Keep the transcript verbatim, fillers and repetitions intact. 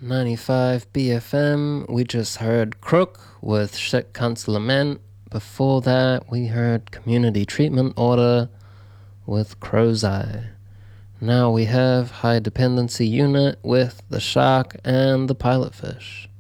ninety-five B F M, we just heard Crook with Shit Cunts Lament. Before that, we heard Community Treatment Order with Crow's Eye. Now we have High Dependency Unit with The Shark and the Pilotfish.